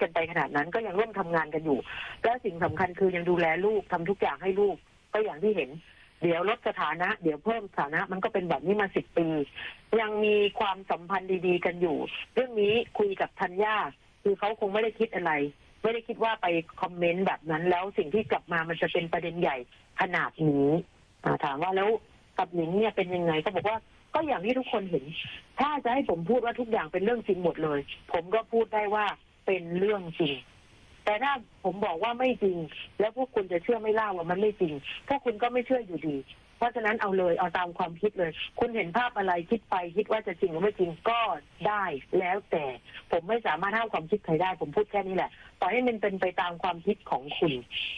กันไปขนาดนั้นก็ยังร่วมทำงานกันอยู่และสิ่งสำคัญคือยังดูแลลูกทำทุกอย่างให้ลูกก็อย่างที่เห็นเดี๋ยวลดสถานะเดี๋ยวเพิ่มสถานะมันก็เป็นแบบนี้มา10 ปียังมีความสัมพันธ์ดีๆกันอยู่เรื่องนี้คุยกับธัญญาคือเขาคงไม่ได้คิดอะไรไม่ได้คิดว่าไปคอมเมนต์แบบนั้นแล้วสิ่งที่กลับมามันจะเป็นประเด็นใหญ่ขนาดนี้ถามว่าแล้วกับหนิงเนี่ยเป็นยังไงก็บอกว่าก็อย่างที่ทุกคนเห็นถ้าจะให้ผมพูดว่าทุกอย่างเป็นเรื่องจริงหมดเลยผมก็พูดได้ว่าเป็นเรื่องจริงแต่ถ้าผมบอกว่าไม่จริงแล้วพวกคุณจะเชื่อไม่ล่าว่ามันไม่จริงพวกคุณก็ไม่เชื่ออยู่ดีเพราะฉะนั้นเอาเลยเอาตามความคิดเลยคุณเห็นภาพอะไรคิดไปคิดว่าจะจริงหรือไม่จริงก็ได้แล้วแต่ผมไม่สามารถห้ามความคิดใครได้ผมพูดแค่นี้แหละต่อให้มันเป็นไปตามความคิดของคุณ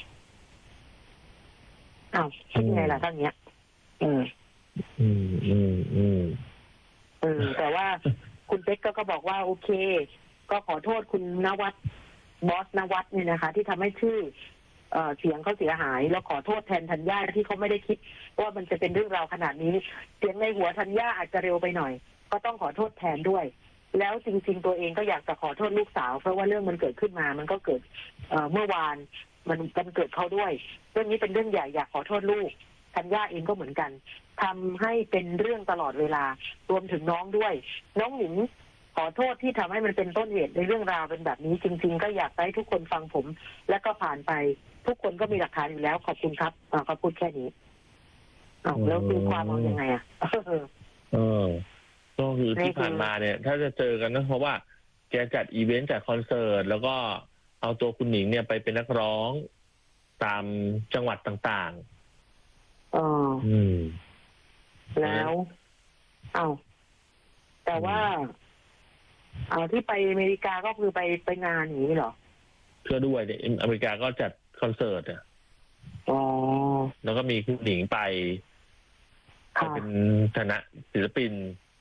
คิดยังไงล่ะท่านเนี้ยแต่ว่าคุณเป๊กก็บอกว่าโอเคก็ขอโทษคุณนวัดบอสนวัดเนี่ยนะคะที่ทำให้ชื่อเสียงเขาเสียหายแล้วขอโทษแทนธัญญาที่เขาไม่ได้คิดว่ามันจะเป็นเรื่องราวขนาดนี้เสียงในหัวธัญญาอาจจะเร็วไปหน่อยก็ต้องขอโทษแทนด้วยแล้วจริงๆตัวเองก็อยากจะขอโทษลูกสาวเพราะว่าเรื่องมันเกิดขึ้นมามันก็เกิดเมื่อวานมันเกิดเขาด้วยเรื่องนี้เป็นเรื่องใหญ่อยากขอโทษลูกธัญญาเองก็เหมือนกันทำให้เป็นเรื่องตลอดเวลารวมถึงน้องด้วยน้องหนิงขอโทษที่ทำให้มันเป็นต้นเหตุในเรื่องราวเป็นแบบนี้จริงๆก็อยากให้ทุกคนฟังผมและก็ผ่านไปทุกคนก็มีหลักฐานอยู่แล้วขอบคุณครับเขาพูดแค่นี้แล้วคือความเอายังไงก็คือที่ผ่านมาเนี่ยถ้าจะเจอกันนะเพราะว่าแกจัดอีเวนต์จัดคอนเสิร์ตแล้วก็เอาตัวคุณหนิงเนี่ยไปเป็นนักร้องตามจังหวัดต่างๆแล้วแต่ว่าที่ไปอเมริกาก็คือไปงานอย่างนี้เหรอเพื่อด้วยเนี่ยอเมริกาก็จัดคอนเสิร์ตแล้วก็มีคุณหนิงไปเป็นฐานะศิลปิน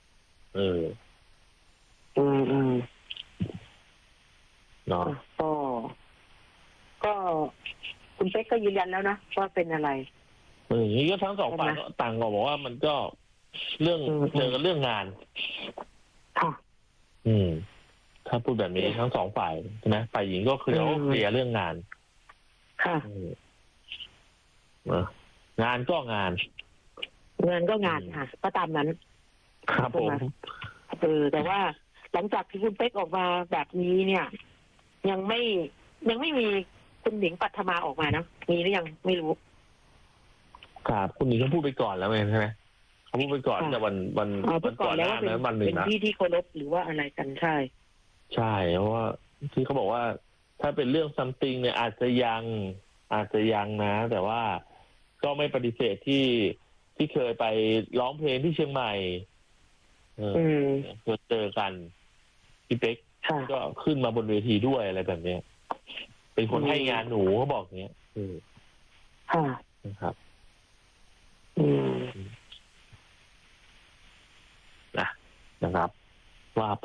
เนาะก็คุณเป๊กก็ยืนยันแล้วนะว่าเป็นอะไรนี่ก็ทั้งสองฝ่ายก็ต่างบอกว่ามันก็เรื่องเจอกันเรื่องงานถ้าพูดแบบนี้ทั้งสองฝ่ายใช่ไหมฝ่ายหญิงก็เคลียร์เรื่องงานงานก็งานค่ะก็ตามนั้นครับผมแต่ว่าหลังจากที่คุณเป๊กออกมาแบบนี้เนี่ยยังไม่มีคุณหนิงปัทมาออกมานะมีหรือยังไม่รู้ครับคุณหนิงเขาพูดไปก่อนแล้วใช่ไหมเขาพูดไปก่อนแต่วันก่อนแล้วว่าเป็นที่ที่เคารพหรือว่าอะไรกันใช่เพราะว่าที่เขาบอกว่าถ้าเป็นเรื่องซัมติงเนี่ยอาจจะยังนะแต่ว่าก็ไม่ปฏิเสธที่เคยไปร้องเพลงที่เชียงใหม่เจอกันพี่เป๊กก็ขึ้นมาบนเวทีด้วยอะไรแบบนี้เป็นคนให้งานหนูเขาบอกเนี้ยนะครับนะครับว่าไป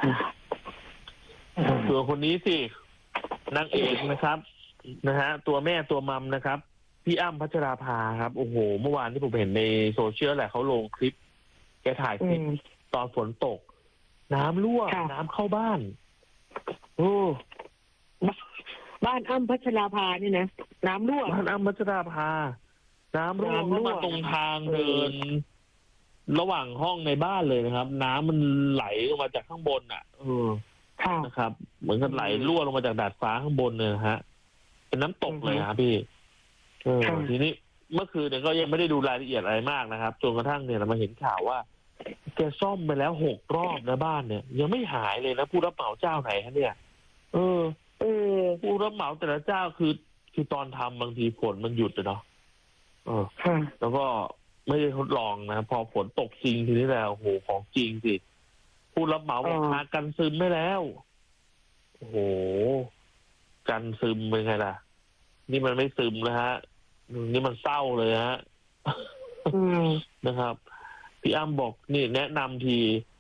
ตัวคนนี้สินางเอกนะครับตัวแม่ตัวมัมนะครับพี่อ้ำพัชราภาครับโอ้โหเมื่อวานที่ผมเห็นในโซเชียลแหละเขาลงคลิปแกถ่ายคลิปตอนฝนตกน้ำรั่วน้ำเข้าบ้านบ้านอ้ำพัชราภานี่นะน้ำรั่วบ้านอ้ำพัชราภาน้ำรั่วเข้ามาตรงทางเดินระหว่างห้องในบ้านเลยนะครับน้ำมันไหลลงมาจากข้างบนนะครับเหมือนกับไหลรั่วลงมาจากดาดฟ้าข้างบนเลยนะฮะเป็นน้ำตกเลยครับพี่ทีนี้เมื่อคืนเนี่ยก็ยังไม่ได้ดูรายละเอียดอะไรมากนะครับจนกระทั่งเนี่ยเรามาเห็นข่าวว่าแกซ่อมไปแล้ว6 รอบนะบ้านเนี่ยยังไม่หายเลยนะผู้รับเหมาเจ้าไหนฮะเนี่ยผู้รับเหมาแต่ละเจ้าคือตอนทำบางทีฝนมันหยุดเนาะแล้วก็ไม่ได้ทดลองนะพอฝนตกจริงทีนี้แล้วโอ้โหของจริงสิผู้รับเหมาบอกหากันซึมไม่แล้วโอ้โหกันซึมเป็นไงล่ะนี่มันไม่ซึมนะฮะนี่มันเศร้าเลยฮะนะครับพี่อ้ำบอกนี่แนะนำที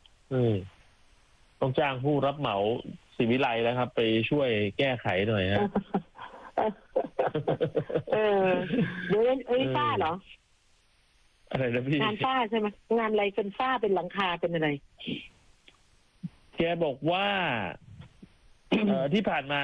ต้องจ้างผู้รับเหมาศิวิไลแล้วครับไปช่วยแก้ไขหน่อยฮะเดี๋ยวฝ้าเหรออะไรนะพี่งานฝ้าใช่ไหมงานอะไรเป็นฝ้าเป็นหลังคาเป็นอะไรแกบอกว่าที่ผ่านมา